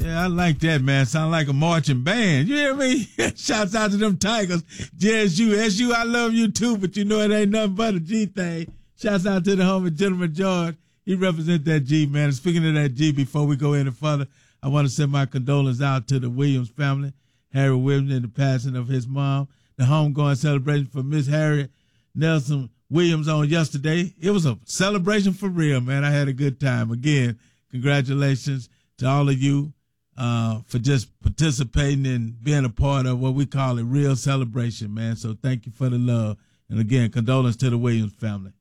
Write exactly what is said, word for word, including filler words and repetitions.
Yeah, I like that, man. Sound like a marching band. You hear me? Shouts out to them Tigers. J S U, S U, I love you too, but you know it ain't nothing but a G thing. Shouts out to the homie, Gentleman George. He represent that G, man. And speaking of that G, before we go any further, I want to send my condolences out to the Williams family, Harry Williams, and the passing of his mom. The homegoing celebration for Miss Harriet Nelson Williams on yesterday. It was a celebration for real, man. I had a good time. Again, congratulations to all of you uh, for just participating and being a part of what we call a real celebration, man. So thank you for the love. And again, condolences to the Williams family.